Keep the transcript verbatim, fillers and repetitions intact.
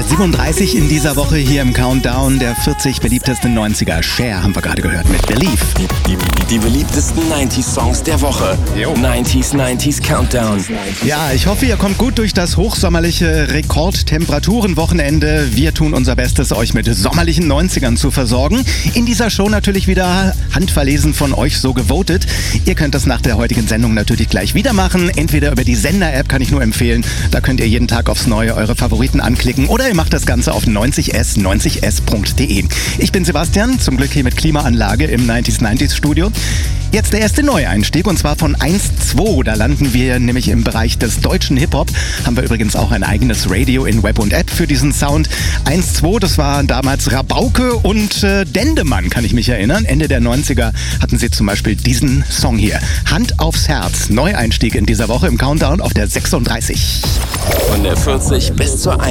der siebenunddreißig in dieser Woche hier im Countdown der vierzig beliebtesten neunziger. Cher haben wir gerade gehört mit Believe. Die, die, die beliebtesten neunziger-Songs der Woche. Jo. neunziger neunziger Countdown. Ja, ich hoffe, ihr kommt gut durch das hochsommerliche Rekordtemperaturenwochenende. Wir tun unser Bestes, euch mit sommerlichen neunzigern zu versorgen. In dieser Show natürlich wieder handverlesen von euch so gewotet. Ihr könnt das nach der heutigen Sendung natürlich gleich wieder machen. Entweder über die Sender-App, kann ich nur empfehlen. Da könnt ihr jeden Tag aufs Neue eure Favoriten anklicken. Oder ihr macht das Ganze auf neunzig s neunzig s punkt de. Ich bin Sebastian, zum Glück hier mit Klimaanlage im neunziger neunzig Studio. Jetzt der erste Neueinstieg und zwar von eins zwei. Da landen wir nämlich im Bereich des deutschen Hip-Hop. Haben wir übrigens auch ein eigenes Radio in Web und App für diesen Sound. eins zwei, das war damals Rabauke und äh, Dendemann, kann ich mich erinnern. Ende der neunziger hatten sie zum Beispiel diesen Song hier. Hand aufs Herz. Neueinstieg in dieser Woche im Countdown auf der sechsunddreißig. Von der vierzig bis zur